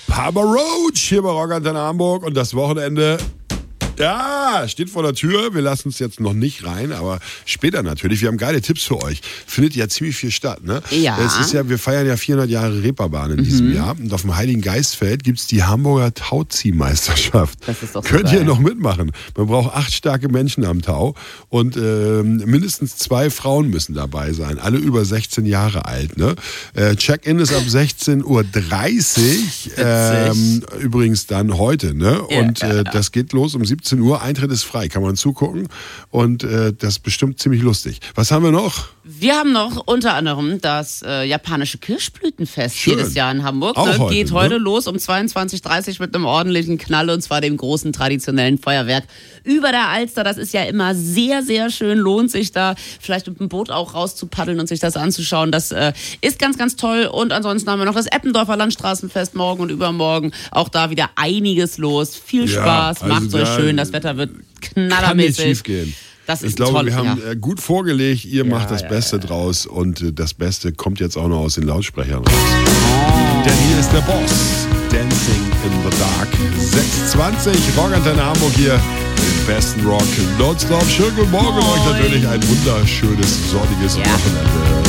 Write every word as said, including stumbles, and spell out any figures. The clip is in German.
Papa Roach hier bei Rock Antenne Hamburg und das Wochenende, ja, steht vor der Tür. Wir lassen uns jetzt noch nicht rein, aber später natürlich. Wir haben geile Tipps für euch. Findet ja ziemlich viel statt, ne? Ja. Es ist ja, wir feiern ja vierhundert Jahre Reeperbahn in mhm. diesem Jahr. Und auf dem Heiligen Geistfeld gibt es die Hamburger Tauziehmeisterschaft. Das ist doch so Könnt geil. ihr noch mitmachen? Man braucht acht starke Menschen am Tau und äh, mindestens zwei Frauen müssen dabei sein. Alle über sechzehn Jahre alt, ne? Äh, Check-in ist ab sechzehn Uhr dreißig. Ähm, übrigens dann heute, ne? Ja, und ja, äh, ja. das geht los um siebzehn Uhr. Eintritt ist frei, kann man zugucken. Und äh, das ist bestimmt ziemlich lustig. Was haben wir noch? Wir haben noch unter anderem das äh, japanische Kirschblütenfest Schön. jedes Jahr in Hamburg. Auch ne? heute, Geht ne? heute los um zweiundzwanzig Uhr dreißig mit einem ordentlichen Knall und zwar dem großen traditionellen Feuerwerk über der Alster. Das ist ja immer sehr, sehr schön. Lohnt sich da vielleicht mit dem Boot auch rauszupaddeln und sich das anzuschauen. Das äh, ist ganz, ganz toll. Und ansonsten haben wir noch das Eppendorfer Landstraßenfest morgen und übermorgen. Auch da wieder einiges los. Viel Ja, Spaß, also macht's euch da schön. Das Wetter wird Kann nicht knallermäßig. schief gehen. Das ist Ich glaube, toll, wir haben ja. äh, gut vorgelegt. Ihr Ja, macht das ja, Beste ja. draus und äh, das Beste kommt jetzt auch noch aus den Lautsprechern raus. Oh. Denn hier ist der Boss. Dancing in the Dark. sechs zwanzig, Rock Antenne Hamburg hier. Den besten Rock. Nonstop. Schönen guten Morgen und euch natürlich ein wunderschönes, sonniges Ja. Wochenende.